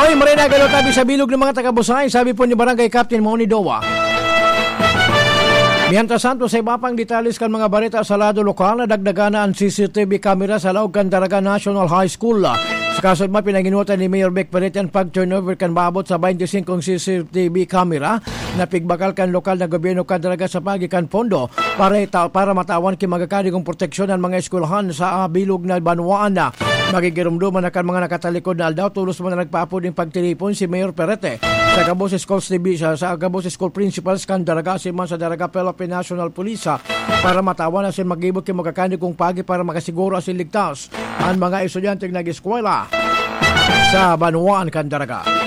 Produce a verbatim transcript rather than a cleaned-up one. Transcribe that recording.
Oy, marina galo tabi sa bilog ng mga taga-Busay, sabi po ni Barangay Captain Moni Dowa. Mientras tanto, sa iba pang detalles kan mga balita sa lado lokal na dagdagan na ang C C T V camera sa Laog Candaraga National High School. Sa kaso naman, pinanginutan ni Mayor Beck Peretian pag-turnover kan maabot sa twenty-five C C T V camera na pigbakal kan lokal na gobyerno Candaraga sa pagikan pondo para, para matawan kimagakadigong proteksyon ng mga eskwelahan sa bilog na Banwaan na. Magigirumduman na kan mga nakatalikod na aldaw tulos mo na nagpaapo din pagtilipon si Mayor Perete sa Gabos School Division sa Gabos School Principals kan Daraga si man sa Daraga Philippine National Police para matawan na sin magibot kay magakani kung pagi para makasiguro asin ligtas ang mga estudyante nag-eskwela sa Banwaan kan Daraga.